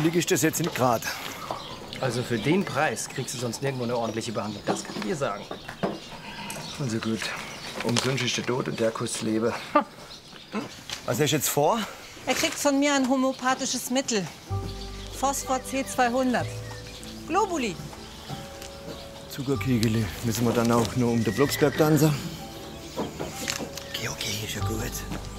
liege ich das jetzt nicht gerade. Also für den Preis kriegst du sonst nirgendwo eine ordentliche Behandlung. Das kann ich dir sagen. Also gut. Umsonst ist der Tod und der kostet das Leben. Was hast du jetzt vor? Er kriegt von mir ein homöopathisches Mittel. Phosphor C200. Globuli. Zuckerkegele. Müssen wir dann auch nur um den Blocksberg tanzen? Okay, ist ja gut.